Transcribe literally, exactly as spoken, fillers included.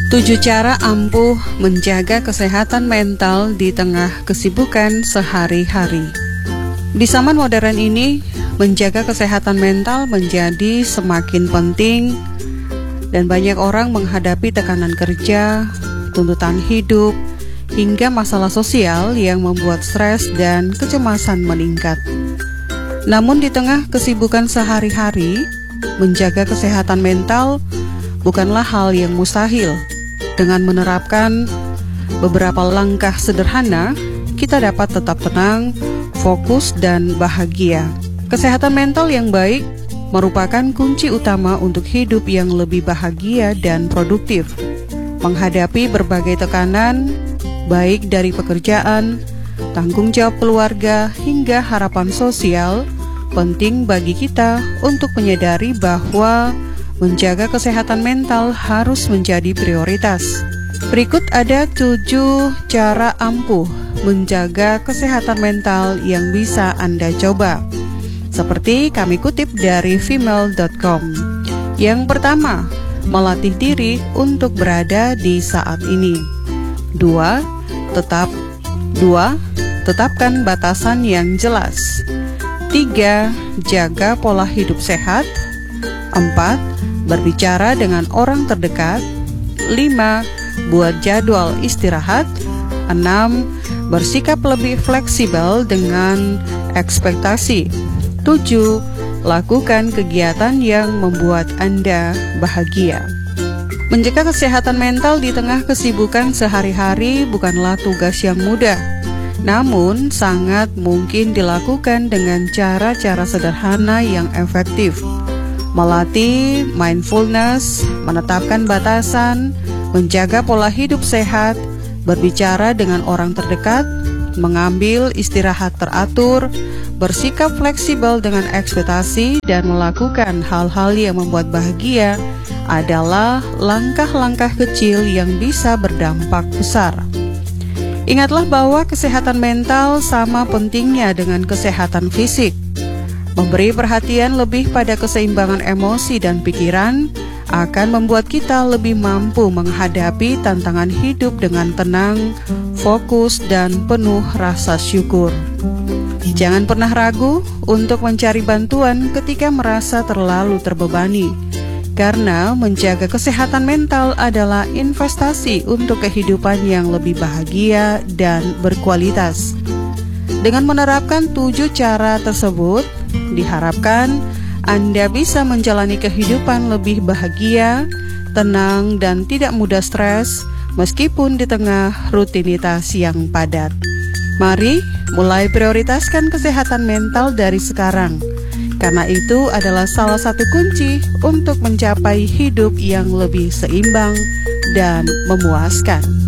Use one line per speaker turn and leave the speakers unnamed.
Tujuh cara ampuh menjaga kesehatan mental di tengah kesibukan sehari-hari. Di zaman modern ini, menjaga kesehatan mental menjadi semakin penting dan banyak orang menghadapi tekanan kerja, tuntutan hidup, hingga masalah sosial yang membuat stres dan kecemasan meningkat. Namun di tengah kesibukan sehari-hari, menjaga kesehatan mental bukanlah hal yang mustahil. Dengan menerapkan beberapa langkah sederhana, kita dapat tetap tenang, fokus, dan bahagia. Kesehatan mental yang baik merupakan kunci utama untuk hidup yang lebih bahagia dan produktif. Menghadapi berbagai tekanan, baik dari pekerjaan, tanggung jawab keluarga, hingga harapan sosial, penting bagi kita untuk menyadari bahwa menjaga kesehatan mental harus menjadi prioritas. Berikut ada tujuh cara ampuh menjaga kesehatan mental yang bisa Anda coba. Seperti kami kutip dari female dot com. Yang pertama, melatih diri untuk berada di saat ini. Dua, tetap dua, tetapkan batasan yang jelas. Tiga, jaga pola hidup sehat. Empat, berbicara dengan orang terdekat. Lima, buat jadwal istirahat. Enam, bersikap lebih fleksibel dengan ekspektasi. Tujuh, lakukan kegiatan yang membuat Anda bahagia. Menjaga kesehatan mental di tengah kesibukan sehari-hari bukanlah tugas yang mudah, namun sangat mungkin dilakukan dengan cara-cara sederhana yang efektif. Melatih mindfulness, menetapkan batasan, menjaga pola hidup sehat, berbicara dengan orang terdekat, mengambil istirahat teratur, bersikap fleksibel dengan ekspektasi, dan melakukan hal-hal yang membuat bahagia adalah langkah-langkah kecil yang bisa berdampak besar. Ingatlah bahwa kesehatan mental sama pentingnya dengan kesehatan fisik. Memberi perhatian lebih pada keseimbangan emosi dan pikiran akan membuat kita lebih mampu menghadapi tantangan hidup dengan tenang, fokus, dan penuh rasa syukur. Jangan pernah ragu untuk mencari bantuan ketika merasa terlalu terbebani, karena menjaga kesehatan mental adalah investasi untuk kehidupan yang lebih bahagia dan berkualitas. Dengan menerapkan tujuh cara tersebut, diharapkan Anda bisa menjalani kehidupan lebih bahagia, tenang, dan tidak mudah stres meskipun di tengah rutinitas yang padat. Mari mulai prioritaskan kesehatan mental dari sekarang, karena itu adalah salah satu kunci untuk mencapai hidup yang lebih seimbang dan memuaskan.